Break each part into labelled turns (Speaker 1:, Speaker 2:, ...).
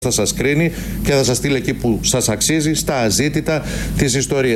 Speaker 1: Θα σας κρίνει και θα σας στείλει εκεί που σας αξίζει, στα αζήτητα της ιστορίας.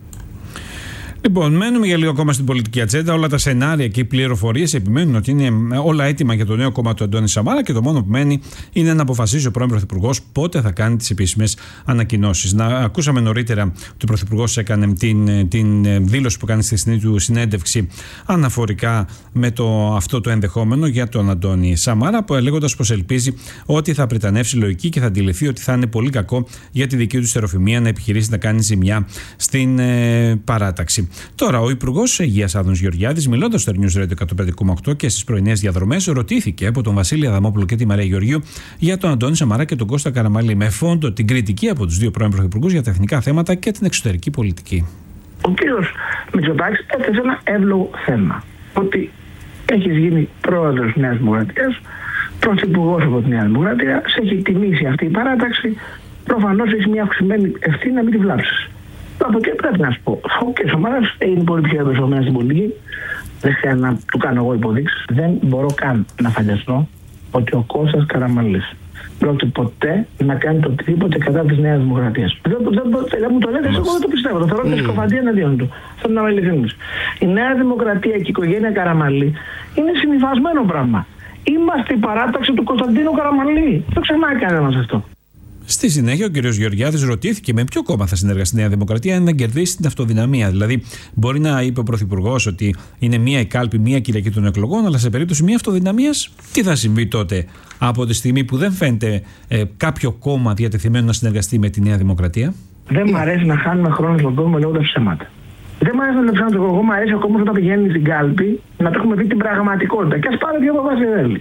Speaker 2: Λοιπόν, μένουμε για λίγο ακόμα στην πολιτική ατζέντα. Όλα τα σενάρια και οι πληροφορίες επιμένουν ότι είναι όλα έτοιμα για το νέο κόμμα του Αντώνη Σαμάρα και το μόνο που μένει είναι να αποφασίσει ο πρώην Πρωθυπουργός πότε θα κάνει τις επίσημες ανακοινώσεις. Ακούσαμε νωρίτερα ότι ο Πρωθυπουργός έκανε την δήλωση που κάνει στη χθεσινή του συνέντευξη αναφορικά με αυτό το ενδεχόμενο για τον Αντώνη Σαμάρα, λέγοντας πως ελπίζει ότι θα πριτανεύσει λογική και θα αντιληφθεί ότι θα είναι πολύ κακό για τη δική του στεροφημία να επιχειρήσει να κάνει ζημιά στην παράταξη. Τώρα, ο Υπουργός Υγείας Άδωνης Γεωργιάδης, μιλώντας στο News Radio 105,8 και στις πρωινές διαδρομές, ρωτήθηκε από τον Βασίλη Αδαμόπουλο και τη Μαρία Γεωργίου για τον Αντώνη Σαμαρά και τον Κώστα Καραμανλή, με φόντο την κριτική από τους δύο πρώην πρωθυπουργούς για τα εθνικά θέματα και την εξωτερική πολιτική.
Speaker 3: Ο κύριος Μητσοτάκης έθεσε ένα εύλογο θέμα. Ότι έχεις γίνει πρόεδρος της Νέας Δημοκρατίας, πρωθυπουργός από τη Νέα Δημοκρατία, σε έχει τιμήσει αυτή η παράταξη. Προφανώς έχει μια αυξημένη ευθύνη να μην τη βλάψεις. Από εκεί πρέπει να σου πω. Ο κ. Σαμάρας είναι πολύ πιο εμπεριστατωμένος στην πολιτική. Δεν χρειάζεται να του κάνω εγώ υποδείξεις. Δεν μπορώ καν να φανταστώ ότι ο Κώστας Καραμανλής πρόκειται ποτέ να κάνει το οτιδήποτε κατά της Νέας Δημοκρατίας. Δεν μου το λέτε, εγώ δεν το πιστεύω. Το θεωρώ και σκοφαντία εναντίον του. Θέλω να είμαι ειλικρινής. Η Νέα Δημοκρατία και η οικογένεια Καραμανλή είναι συνυφασμένο πράγμα. Είμαστε η παράταξη του Κωνσταντίνου Καραμανλή. Δεν ξεχνάει κανένας αυτό.
Speaker 2: Στη συνέχεια, ο κ. Γεωργιάδης ρωτήθηκε με ποιο κόμμα θα συνεργαστεί η Νέα Δημοκρατία να κερδίσει την αυτοδυναμία. Δηλαδή, μπορεί να είπε ο Πρωθυπουργός ότι είναι μία η κάλπη, μία Κυριακή των εκλογών, αλλά σε περίπτωση μία αυτοδυναμίας, τι θα συμβεί τότε, από τη στιγμή που δεν φαίνεται κάποιο κόμμα διατεθειμένο να συνεργαστεί με τη Νέα Δημοκρατία?
Speaker 3: Δεν μ' αρέσει να χάνουμε χρόνο στον κόσμο λέγοντας ψέματα. Δεν μ' αρέσει να ψάχνω το κόμμα, μου αρέσει ο κόμμα όταν πηγαίνει στην κάλπη να το έχουμε πει την πραγματικότητα. Και ας πάρει δύο αποφάσεις.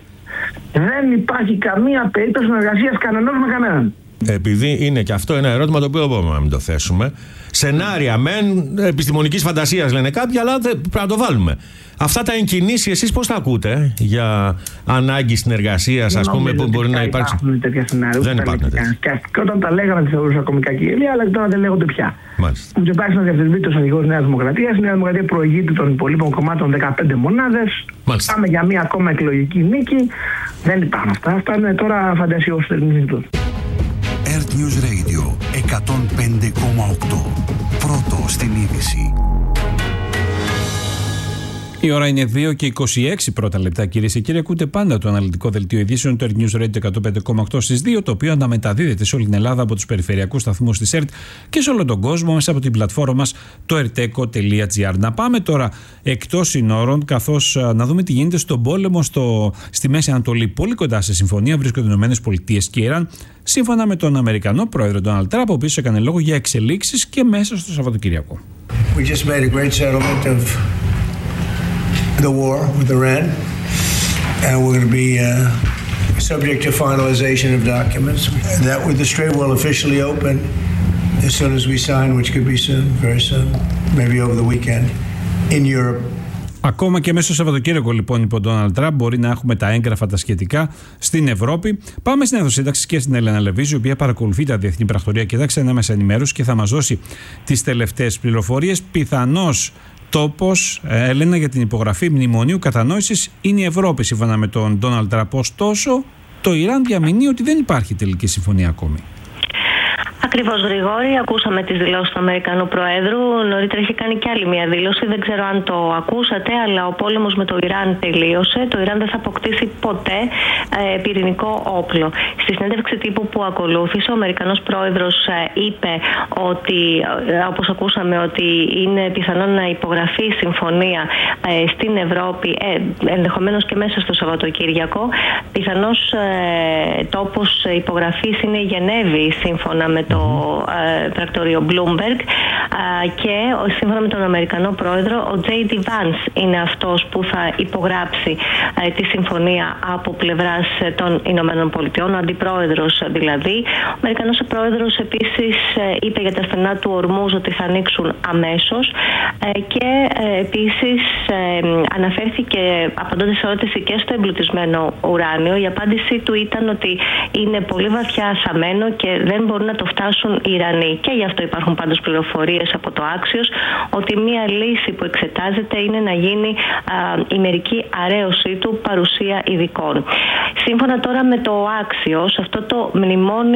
Speaker 3: Δεν υπάρχει καμία περίπτωση συνεργασίας κανενός με κανέναν.
Speaker 4: Επειδή είναι και αυτό ένα ερώτημα το οποίο μπορούμε να μην το θέσουμε. Σενάρια μεν επιστημονικής φαντασίας λένε κάποιοι, αλλά πρέπει να το βάλουμε. Αυτά τα εγκινήσει εσείς πώς τα ακούτε για ανάγκη συνεργασίας, ας πούμε, που μπορεί να υπάρξει?
Speaker 3: Υπάρχουν τέτοια σενάρια.
Speaker 4: Δεν υπάρχουν τέτοια.
Speaker 3: Και όταν τα λέγαμε τη θεωρούσα κομικά γελία, αλλά τώρα δεν λέγονται πια.
Speaker 4: Μάλιστα.
Speaker 3: Μου υπάρχει να διευθυνθεί ο αρχηγός της Νέας Δημοκρατίας. Η Νέα Δημοκρατία προηγείται των υπολείπων κομμάτων 15 μονάδες.
Speaker 4: Μάλιστα.
Speaker 3: Πάμε για μία ακόμα εκλογική νίκη. Δεν υπάρχουν αυτά. Αυτά είναι τώρα φαντασιώσεις.
Speaker 5: Earth News Radio 105,8. Πρώτο στην είδηση.
Speaker 2: Η ώρα είναι 2 και 26 πρώτα λεπτά, κυρίες και κύριοι. Ακούτε πάντα το αναλυτικό δελτίο ειδήσεων του Earth News Radio 105,8 στις 2, το οποίο αναμεταδίδεται σε όλη την Ελλάδα από τους περιφερειακούς σταθμούς της ΕΡΤ και σε όλο τον κόσμο μέσα από την πλατφόρμα μας το erteco.gr. Να πάμε τώρα εκτός συνόρων, καθώς να δούμε τι γίνεται στον πόλεμο στη Μέση Ανατολή. Πολύ κοντά σε συμφωνία βρίσκονται οι ΗΠΑ και Ιράν, σύμφωνα με τον Αμερικανό πρόεδρο Ντόναλντ Τραμπ, ο οποίος έκανε λόγο για εξελίξεις και μέσα στο Σαββατοκύριακο.
Speaker 6: We just made a great settlement of the war with Iran, and we're going to be subject to finalization of documents. That with the strait will officially open as soon as we sign, which could be soon, very soon, maybe over the weekend, in Europe.
Speaker 2: Ακόμα και μέσα στο Σαββατοκύριακο, λοιπόν, είπε ο Ντόναλντ Τραμπ, μπορεί να έχουμε τα έγγραφα τα σχετικά στην Ευρώπη. Πάμε στην Εθνοσύνταξη και στην Έλενα Λεβίζου, η οποία παρακολουθεί τα διεθνή πρακτορία και τα ξένα μέσα ενημέρωση και θα μας δώσει τις τελευταίες πληροφορίες. Πιθανώς τόπος, Έλενα, για την υπογραφή μνημονίου κατανόησης είναι η Ευρώπη, σύμφωνα με τον Ντόναλντ Τραμπ. Ωστόσο, το Ιράν διαμηνύει ότι δεν υπάρχει τελική συμφωνία ακόμη.
Speaker 7: Ακριβώς, Γρηγόρη, ακούσαμε τις δηλώσεις του Αμερικανού Προέδρου. Νωρίτερα είχε κάνει και άλλη μια δήλωση, δεν ξέρω αν το ακούσατε, αλλά ο πόλεμος με το Ιράν τελείωσε. Το Ιράν δεν θα αποκτήσει ποτέ πυρηνικό όπλο. Στη συνέντευξη τύπου που ακολούθησε, ο Αμερικανός Πρόεδρος είπε ότι, όπως ακούσαμε, ότι είναι πιθανόν να υπογραφεί συμφωνία στην Ευρώπη, ενδεχομένως και μέσα στο Σαββατοκύριακο. Πιθανώς τόπος υπογραφής είναι η Γενέβη, σύμφωνα με το πρακτορείο Bloomberg, και σύμφωνα με τον Αμερικανό Πρόεδρο, ο J.D. Vance είναι αυτός που θα υπογράψει τη συμφωνία από πλευράς των Ηνωμένων Πολιτειών, ο αντιπρόεδρος δηλαδή. Ο Αμερικανός Πρόεδρος επίσης είπε για τα στενά του Ορμούζ ότι θα ανοίξουν αμέσως, και επίσης αναφέρθηκε, απαντώντας σε ερώτηση και στο εμπλουτισμένο ουράνιο, η απάντησή του ήταν ότι είναι πολύ βαθιά ασαμένο και δεν μπορούν να το φτάσουν περάσουν οι Ιρανοί. Και γι' αυτό υπάρχουν πάντως πληροφορίες από το Axios ότι μία λύση που εξετάζεται είναι να γίνει η μερική αρέωσή του παρουσία ειδικών. Σύμφωνα τώρα με το Axios, αυτό το μνημόνιο